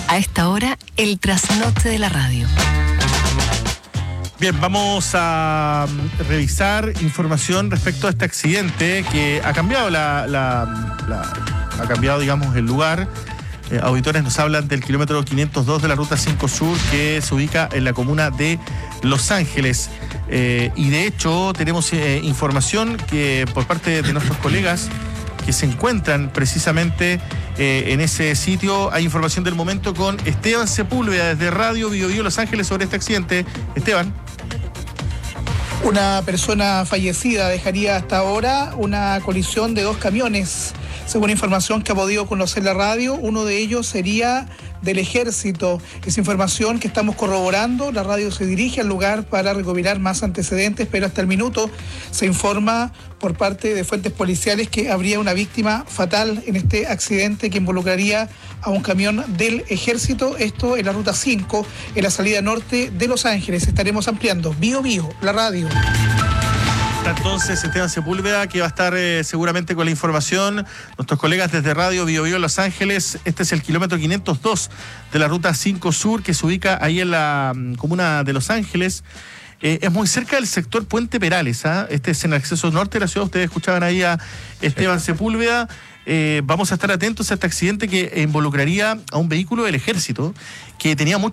A esta hora, el trasnoche de la radio. Bien, vamos a revisar información respecto a este accidente que ha cambiado ha cambiado, digamos, el lugar. Auditores nos hablan del kilómetro 502 de la Ruta 5 Sur, que se ubica en la comuna de Los Ángeles. Y de hecho tenemos información que por parte de nuestros colegas que se encuentran precisamente en ese sitio. Hay información del momento con Esteban Sepúlveda desde Radio Bio Bio Los Ángeles sobre este accidente. Esteban. Una persona fallecida dejaría hasta ahora una colisión de 2 camiones. Según información que ha podido conocer la radio, uno de ellos sería del Ejército. Es información que estamos corroborando. La radio se dirige al lugar para recopilar más antecedentes, pero hasta el minuto se informa por parte de fuentes policiales que habría una víctima fatal en este accidente que involucraría a un camión del Ejército. Esto en la Ruta 5, en la salida norte de Los Ángeles. Estaremos ampliando. Bio Bio, la radio. Entonces, Esteban Sepúlveda, que va a estar seguramente con la información. Nuestros colegas desde Radio Bio Bio Los Ángeles. Este es el kilómetro 502 de la Ruta 5 Sur, que se ubica ahí en la comuna de Los Ángeles. Es muy cerca del sector Puente Perales, ¿ah? Este es en el acceso norte de la ciudad. Ustedes escuchaban ahí a Esteban Sepúlveda. Vamos a estar atentos a este accidente que involucraría a un vehículo del Ejército que tenía mucho